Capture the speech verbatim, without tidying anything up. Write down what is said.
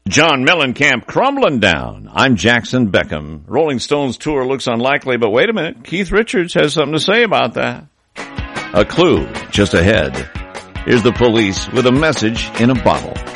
John Mellencamp crumbling down. I'm Jackson Beckham. Rolling Stones tour looks unlikely, but wait a minute. Keith Richards has something to say about that. A clue just ahead. Here's the Police with a message in a bottle.